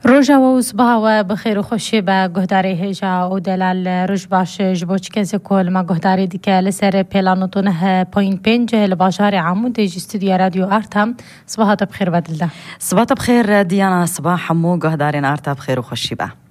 روژا و صبح و بخیر و خوشی به گهداری هجا و دلال روش باش جبوچ کسی کل ما گهداری دیگه لسر پیلانوتونه پایین پنج لباشار عمود دیج استودیو رادیو آرتم. صباحت بخیر بدلده. صباحت بخیر دیانا. صباح حمو گهداری آرتا بخیر و خوشی به.